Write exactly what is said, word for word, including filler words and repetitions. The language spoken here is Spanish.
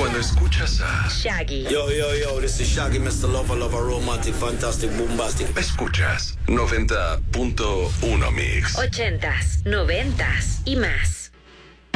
Cuando escuchas a Shaggy. Yo, yo, yo, this is Shaggy, mister Lover, Lover, Romantic, Fantastic, Bombastic. Escuchas noventa punto uno Mix. Ochentas, noventas y más.